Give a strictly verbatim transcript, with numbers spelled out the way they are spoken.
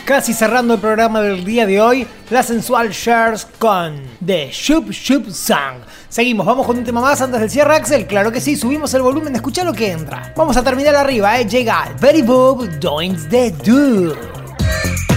Casi cerrando el programa del día de hoy, la sensual Shares con The Shoop Shoop Song. Seguimos, vamos con un tema más antes del cierre, Axel. Claro que sí, subimos el volumen, escucha lo que entra. Vamos a terminar arriba, eh. Llega Very Bob Doings the Do.